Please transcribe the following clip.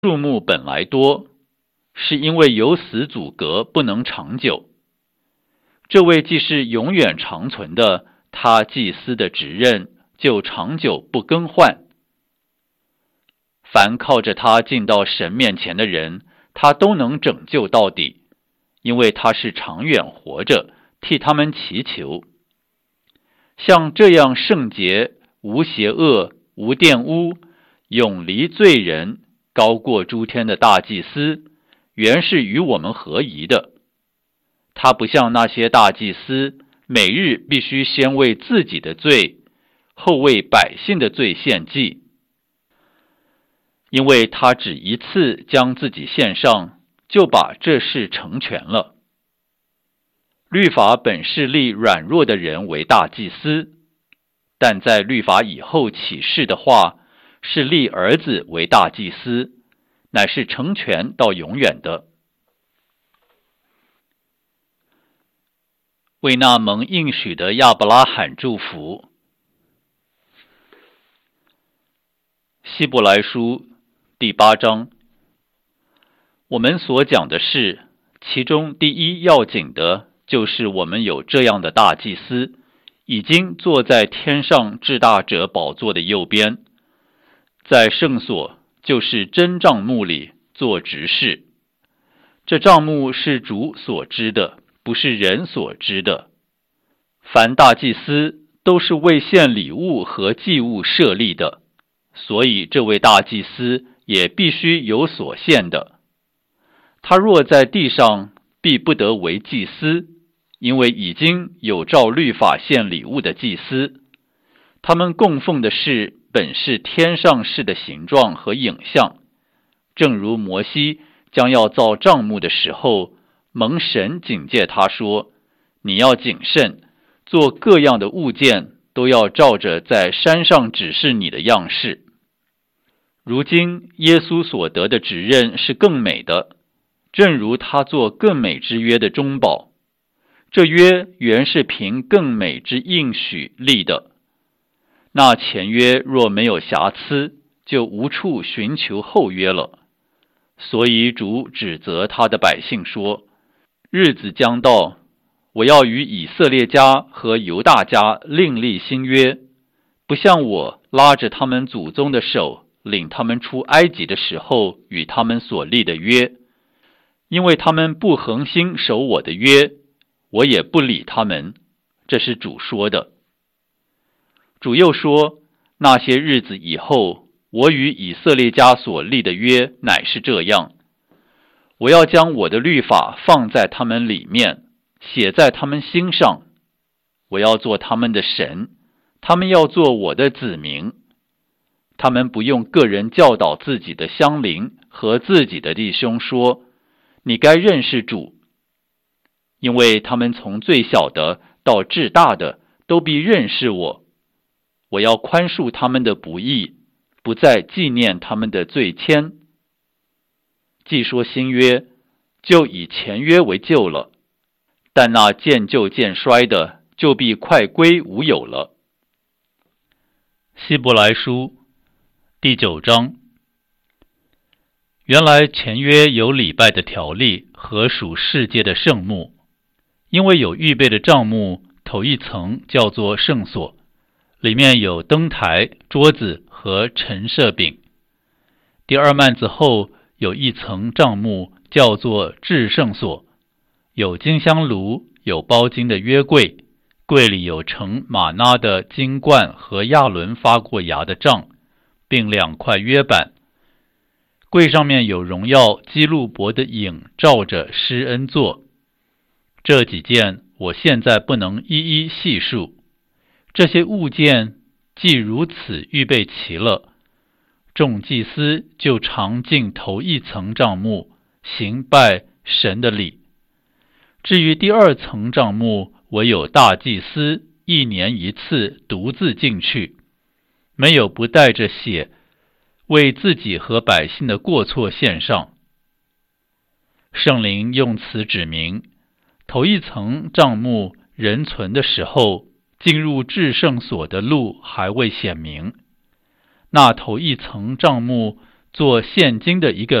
数目本来多，是因为有死阻隔，不能长久。这位既是永远长存的，他祭司的职任就长久不更换。凡靠着他进到神面前的人，他都能拯救到底，因为他是长远活着，替他们祈求。像这样圣洁、无邪恶、无玷污、永离罪人、高过诸天的大祭司，原是与我们合宜的。他不像那些大祭司，每日必须先为自己的罪，后为百姓的罪献祭，因为他只一次将自己献上，就把这事成全了。律法本是立软弱的人为大祭司，但在律法以后启示的话，是立儿子为大祭司，乃是成全到永远的。为那蒙应许的亚伯拉罕祝福。希伯来书第8章，我们所讲的是，其中第一要紧的，就是我们有这样的大祭司，已经坐在天上至大者宝座的右边，在圣所，就是真帐幕里做执事。这帐幕是主所知的，不是人所知的。凡大祭司都是为献礼物和祭物设立的，所以这位大祭司也必须有所献的。他若在地上，必不得为祭司，因为已经有照律法献礼物的祭司。他们供奉的事本是天上事的形状和影像，正如摩西将要造帐幕的时候，蒙神警戒他说，你要谨慎，做各样的物件都要照着在山上指示你的样式。如今耶稣所得的职任是更美的，正如他做更美之约的中保。这约原是凭更美之应许立的。那前约若没有瑕疵，就无处寻求后约了。所以主指责他的百姓说，日子将到，我要与以色列家和犹大家另立新约，不像我拉着他们祖宗的手，领他们出埃及的时候与他们所立的约，因为他们不恒心守我的约，我也不理他们。这是主说的。主又说，那些日子以后，我与以色列家所立的约乃是这样，我要将我的律法放在他们里面，写在他们心上，我要做他们的神，他们要做我的子民。他们不用个人教导自己的乡邻和自己的弟兄说，你该认识主，因为他们从最小的到至大的都必认识我。我要宽恕他们的不义，不再纪念他们的罪愆。既说新约，就以前约为旧了，但那渐旧渐衰的，就必快归无有了。希伯来书第9章，原来前约有礼拜的条例和属世界的圣幕，因为有预备的帐幕，头一层叫做圣所，里面有灯台、桌子和陈设饼。第二幔子后有一层帐幕，叫做至圣所，有金香炉，有包金的约柜，柜里有盛玛纳的金罐和亚伦发过芽的杖，并2块约板。柜上面有荣耀基路伯的影照着施恩座。这几件我现在不能一一细数。这些物件既如此预备齐了，众祭司就常进头一层帐幕，行拜神的礼。至于第二层帐幕，唯有大祭司1年1次独自进去，没有不带着血，为自己和百姓的过错献上。圣灵用此指明，头一层帐幕人存的时候，进入至圣所的路还未显明。那头一层帐幕做现今的一个